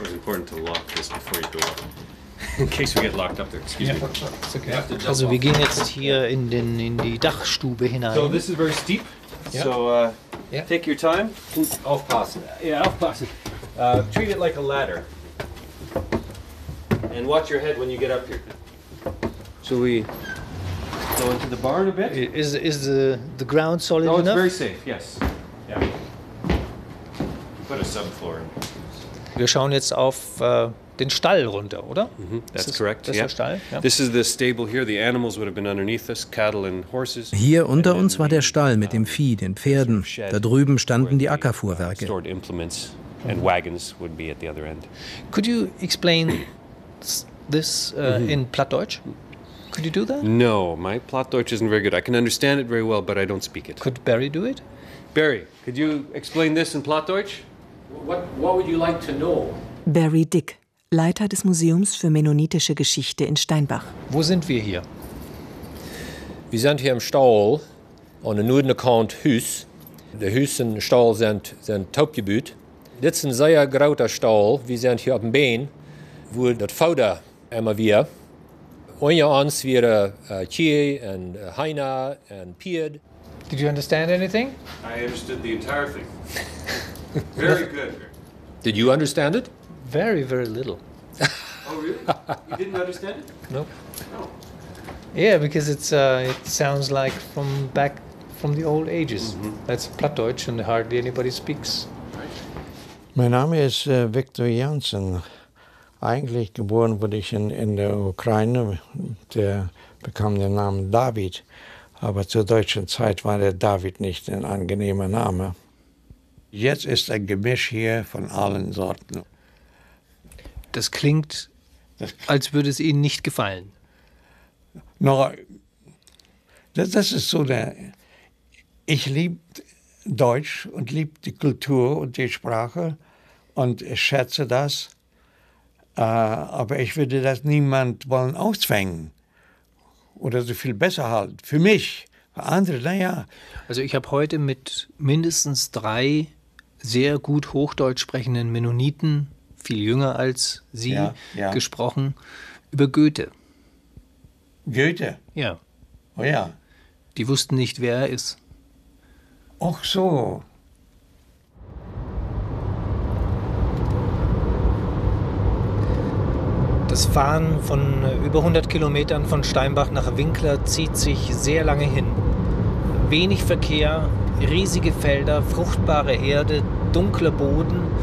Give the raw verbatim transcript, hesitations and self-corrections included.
was important to lock this before you go up. In case we get locked up there. Excuse yeah, me. it's okay. Also wir gehen jetzt hier in, den, in die Dachstube hinein. So this is very steep. Yeah. So uh, yeah. Take your time. Aufpassen. Yeah, aufpassen. Uh, treat it like a ladder. And watch your head when you get up here. So we go into the barn a bit. Is is the the ground solid enough? Oh, it's very safe. Yes. Yeah. Put a subfloor in. Wir schauen jetzt auf uh, den Stall runter, oder? Mm-hmm. That's das, correct. Das yeah. ist der Stall. Ja. This is the stable here. The animals would have been underneath us, cattle and horses. Hier unter uns war der Stall mit dem Vieh, den Pferden. Da drüben standen die Ackerfuhrwerke. Stored implements and wagons would be at the other end. Could you explain this uh, mm-hmm. in Plattdeutsch? Could you do that? No, my Plattdeutsch isn't very good. I can understand it very well, but I don't speak it. Could Barry do it? Barry, could you explain this in Plattdeutsch? What, what would you like to know? Barry Dick, Leiter des Museums für mennonitische Geschichte in Steinbach. Wo sind wir hier? Wir sind hier im Stall, an der Nordkant Hus. Die Hus und Stall sind, sind Taubgebiet. Das ist ein sehr großer Stall. Wir sind hier auf dem Bein, wo das Futter immer wir. Unter uns wäre uh, Kühe und uh, Heine und Pferd. Did you understand anything? I understood the entire thing. Very good. Did you understand it? Very, very little. Oh, really? You didn't understand it? No. No. Yeah, because it's uh, it sounds like from back from the old ages. Mm-hmm. That's Plattdeutsch and hardly anybody speaks. Mein Name ist äh, Viktor Jansen. Eigentlich geboren wurde ich in, in der Ukraine. Der bekam den Namen David. Aber zur deutschen Zeit war der David nicht ein angenehmer Name. Jetzt ist ein Gemisch hier von allen Sorten. Das klingt, als würde es Ihnen nicht gefallen. No, das, das ist so, der, ich liebe Deutsch und liebe die Kultur und die Sprache und ich schätze das. Uh, aber ich würde das niemand wollen auszwängen oder so viel besser halten. Für mich, für andere, naja. Also ich habe heute mit mindestens drei sehr gut Hochdeutsch sprechenden Mennoniten, viel jünger als Sie, ja, ja. gesprochen, über Goethe. Goethe? Ja. Oh ja. Die wussten nicht, wer er ist. Ach so. Das Fahren von über hundert Kilometern von Steinbach nach Winkler zieht sich sehr lange hin. Wenig Verkehr, riesige Felder, fruchtbare Erde, dunkler Boden